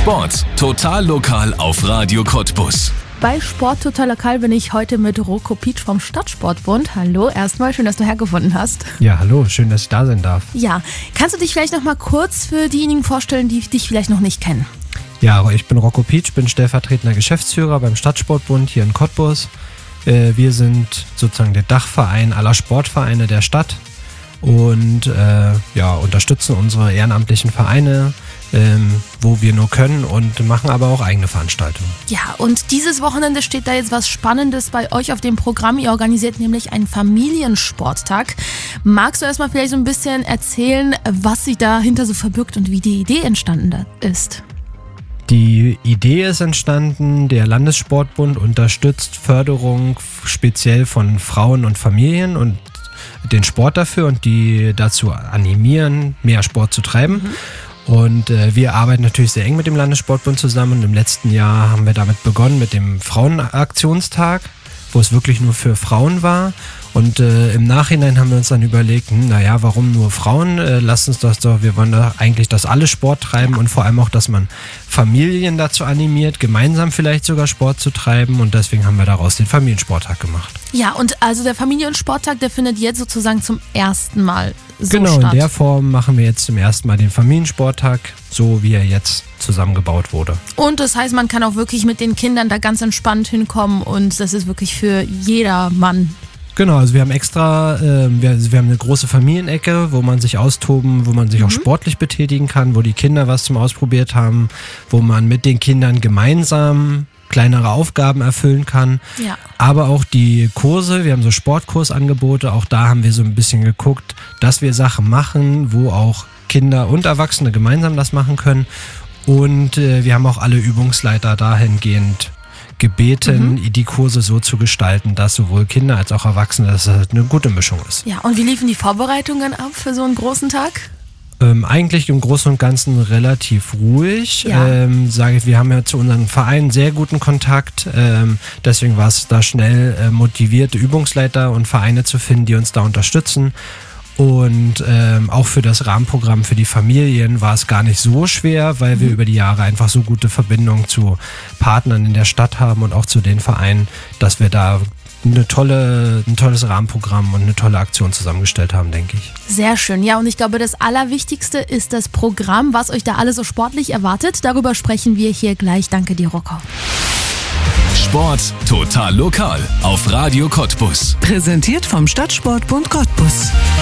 Sport total lokal auf Radio Cottbus. Bei Sport total lokal bin ich heute mit Rocco Pietsch vom Stadtsportbund. Hallo, erstmal schön, dass du hergefunden hast. Ja, hallo, schön, dass ich da sein darf. Ja, kannst du dich vielleicht noch mal kurz für diejenigen vorstellen, die dich vielleicht noch nicht kennen? Ja, ich bin Rocco Pietsch, bin stellvertretender Geschäftsführer beim Stadtsportbund hier in Cottbus. Wir sind sozusagen der Dachverein aller Sportvereine der Stadt und unterstützen unsere ehrenamtlichen Vereine, wo wir nur können, und machen aber auch eigene Veranstaltungen. Ja, und dieses Wochenende steht da jetzt was Spannendes bei euch auf dem Programm. Ihr organisiert nämlich einen Familiensporttag. Magst du erstmal vielleicht so ein bisschen erzählen, was sich dahinter so verbirgt und wie die Idee entstanden ist? Die Idee ist entstanden, der Landessportbund unterstützt Förderung speziell von Frauen und Familien und den Sport dafür und die dazu animieren, mehr Sport zu treiben. Und wir arbeiten natürlich sehr eng mit dem Landessportbund zusammen, und im letzten Jahr haben wir damit begonnen mit dem Frauenaktionstag, wo es wirklich nur für Frauen war. Und im Nachhinein haben wir uns dann überlegt, warum nur Frauen? Lasst uns das doch, wir wollen da eigentlich, dass alle Sport treiben und vor allem auch, dass man Familien dazu animiert, gemeinsam vielleicht sogar Sport zu treiben, und deswegen haben wir daraus den Familiensporttag gemacht. Ja, und also der Familiensporttag, der findet jetzt sozusagen zum ersten Mal so statt. Genau, in der Form machen wir jetzt zum ersten Mal den Familiensporttag, so wie er jetzt zusammengebaut wurde. Und das heißt, man kann auch wirklich mit den Kindern da ganz entspannt hinkommen, und das ist wirklich für jedermann. Genau, also wir haben extra, wir haben eine große Familienecke, wo man sich austoben, wo man sich auch sportlich betätigen kann, wo die Kinder was zum Ausprobiert haben, wo man mit den Kindern gemeinsam kleinere Aufgaben erfüllen kann. Ja. Aber auch die Kurse, wir haben so Sportkursangebote, auch da haben wir so ein bisschen geguckt, dass wir Sachen machen, wo auch Kinder und Erwachsene gemeinsam das machen können. Und wir haben auch alle Übungsleiter dahingehend gebeten, die Kurse so zu gestalten, dass sowohl Kinder als auch Erwachsene, dass es eine gute Mischung ist. Ja, und wie liefen die Vorbereitungen ab für so einen großen Tag? Eigentlich im Großen und Ganzen relativ ruhig. Ja. Wir haben ja zu unseren Vereinen sehr guten Kontakt. Deswegen war es da schnell motivierte Übungsleiter und Vereine zu finden, die uns da unterstützen. Und auch für das Rahmenprogramm für die Familien war es gar nicht so schwer, weil wir über die Jahre einfach so gute Verbindungen zu Partnern in der Stadt haben und auch zu den Vereinen, dass wir da ein tolles Rahmenprogramm und eine tolle Aktion zusammengestellt haben, denke ich. Sehr schön. Ja, und ich glaube, das Allerwichtigste ist das Programm, was euch da alle so sportlich erwartet. Darüber sprechen wir hier gleich. Danke dir, Rocco. Sport total lokal auf Radio Cottbus. Präsentiert vom Stadtsportbund Cottbus.